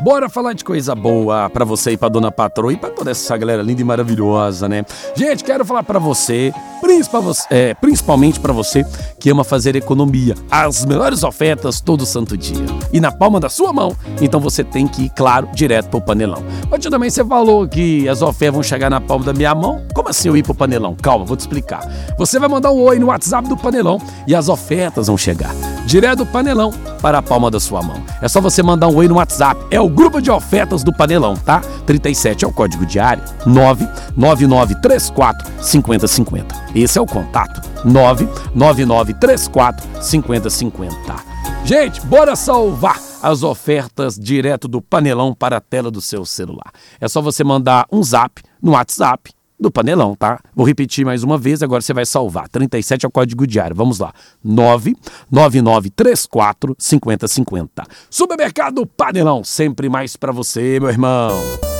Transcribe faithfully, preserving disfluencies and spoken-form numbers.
bora falar de coisa boa pra você e pra dona patroa e pra toda essa galera linda e maravilhosa, né? Gente, quero falar pra você, é, principalmente pra você que ama fazer economia, as melhores ofertas todo santo dia. E na palma da sua mão, então você tem que ir, claro, direto pro Panelão. Hoje também você falou que as ofertas vão chegar na palma da minha mão. Como assim eu ir pro Panelão? Calma, vou te explicar. Você vai mandar um oi no WhatsApp do Panelão e as ofertas vão chegar direto do Panelão para a palma da sua mão. É só você mandar um oi no WhatsApp. É o grupo de ofertas do Panelão, tá? trinta e sete é o código de área. nove nove nove três quatro cinco zero cinco zero. Esse é o contato. nove nove nove três quatro cinco zero cinco zero. Gente, bora salvar as ofertas direto do Panelão para a tela do seu celular. É só você mandar um zap no WhatsApp do Panelão, tá? Vou repetir mais uma vez, agora você vai salvar. trinta e sete é o código diário. Vamos lá. nove nove nove três quatro cinco zero cinco zero. Supermercado Panelão, sempre mais pra você, meu irmão.